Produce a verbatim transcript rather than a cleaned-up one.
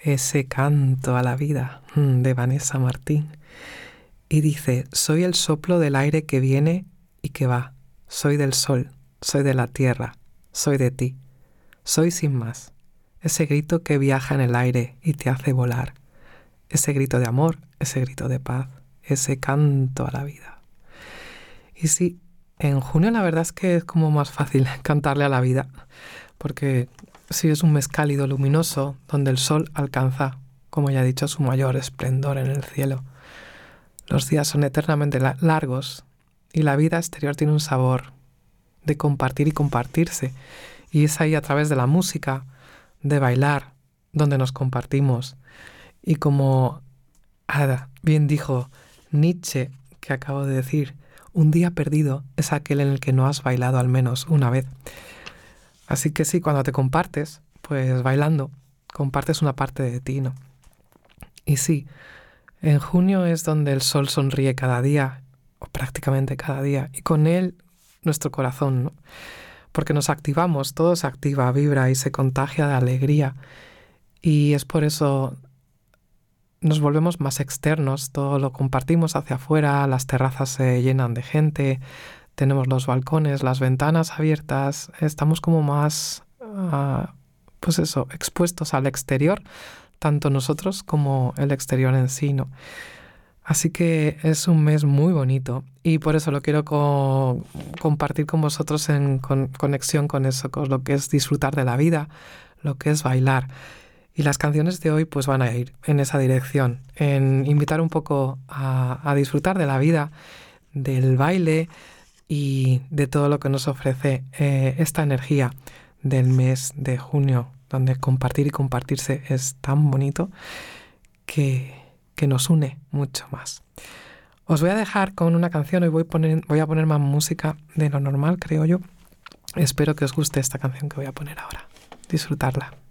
ese canto a la vida de Vanessa Martín. Y dice, soy el soplo del aire que viene y que va. Soy del sol, soy de la tierra, soy de ti. Soy sin más. Ese grito que viaja en el aire y te hace volar. Ese grito de amor, ese grito de paz, ese canto a la vida. Y sí, en junio la verdad es que es como más fácil cantarle a la vida, porque sí es un mes cálido, luminoso, donde el sol alcanza, como ya he dicho, su mayor esplendor en el cielo. Los días son eternamente la- largos y la vida exterior tiene un sabor de compartir y compartirse. Y es ahí a través de la música, de bailar, donde nos compartimos. Y como ah, bien dijo Nietzsche, que acabo de decir, un día perdido es aquel en el que no has bailado al menos una vez. Así que sí, cuando te compartes, pues bailando, compartes una parte de ti, ¿no? Y sí, en junio es donde el sol sonríe cada día, o prácticamente cada día, y con él nuestro corazón, ¿no? Porque nos activamos, todo se activa, vibra y se contagia de alegría. Y es por eso nos volvemos más externos, todo lo compartimos hacia afuera, las terrazas se llenan de gente, tenemos los balcones, las ventanas abiertas, estamos como más, uh, pues eso, expuestos al exterior, tanto nosotros como el exterior en sí, ¿no? Así que es un mes muy bonito y por eso lo quiero co- compartir con vosotros en con, conexión con eso, con lo que es disfrutar de la vida, lo que es bailar. Y las canciones de hoy pues van a ir en esa dirección, en invitar un poco a, a disfrutar de la vida, del baile y de todo lo que nos ofrece eh, esta energía del mes de junio, donde compartir y compartirse es tan bonito que, que nos une mucho más. Os voy a dejar con una canción, hoy voy a poner, voy a poner más música de lo normal, creo yo. Espero que os guste esta canción que voy a poner ahora. Disfrutarla.